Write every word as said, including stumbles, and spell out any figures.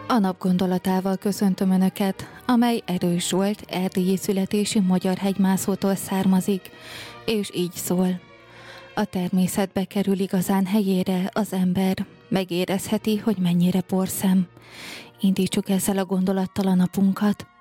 A nap gondolatával köszöntöm Önöket, amely Erős Zsolt erdélyi születésű magyar hegymászótól származik, és így szól. A természetbe kerül igazán helyére az ember, megérezheti, hogy mennyire porszem. Indítsuk ezzel a gondolattal a napunkat.